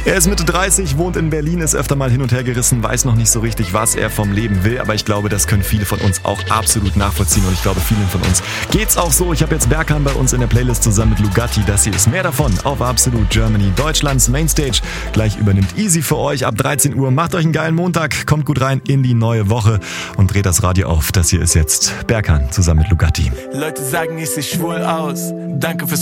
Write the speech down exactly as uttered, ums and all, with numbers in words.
Er ist Mitte dreißig, wohnt in Berlin, ist öfter mal hin und her gerissen, weiß noch nicht so richtig, was er vom Leben will, aber ich glaube, das können viele von uns auch absolut nachvollziehen und ich glaube, vielen von uns geht's auch so. Ich habe jetzt Berkan bei uns in der Playlist zusammen mit Lugatti. Das hier ist mehr davon auf Absolute Germany, Deutschlands Mainstage. Gleich übernimmt Easy für euch ab dreizehn Uhr. Macht euch einen geilen Montag, kommt gut rein in die neue Woche und dreht das Radio auf. Das hier ist jetzt Berkan zusammen mit Lugatti. Leute sagen, ich seh schwul aus. Danke fürs